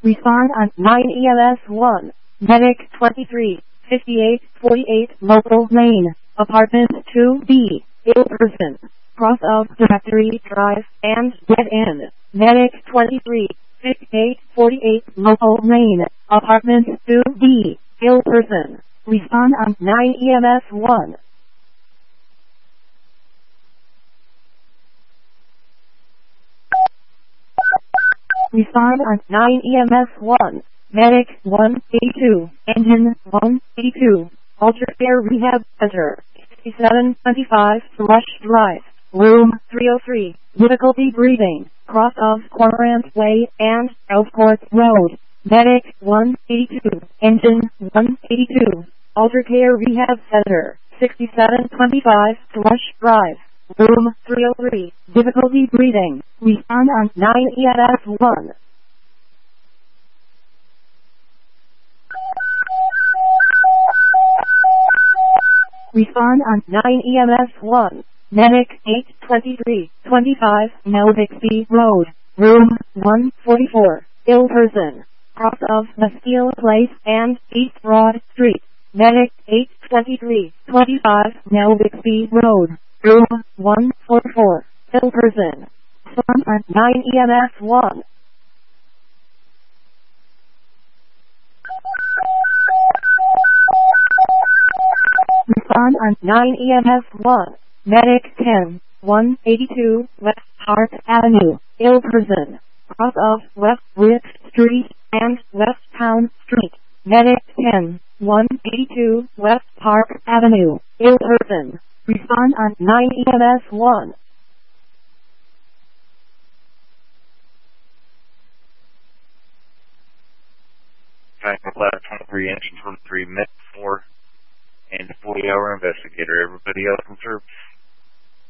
Respond on 9 EMS 1. Medic 235848 Local Lane, Apartment 2B, ill person. Cross of Directory Drive and Dead End. Medic 235848 Local Lane, Apartment 2B, ill person. Respond on 9 EMS 1. Respond on 9 EMS 1. Medic 182, Engine 182, Ultra Care Rehab Center, 6725 Rush Drive, Room 303, difficulty breathing, cross of Cormorant Way and Elfport Road. Medic 182, Engine 182, Ultra Care Rehab Center, 6725 Rush Drive, Room 303, difficulty breathing. Respond on 9 EMS 1. Respond on 9 EMS 1. Medic 82325 Melvixby Road, Room 144, ill person. Cross of Bastille Place and East Broad Street. Medic 82325 Melvixby Road, Room 144, ill person. Respond on 9 EMS 1. Respond on 9 EMS 1. Medic 10, 182 West Park Avenue, ill person. Cross of West Rich Street and West Town Street. Medic 10, 182 West Park Avenue, ill person. Respond on 9 EMS 1. Tango Lab 23, Engine 23, Med 4, and 40-hour investigator. Everybody else in service.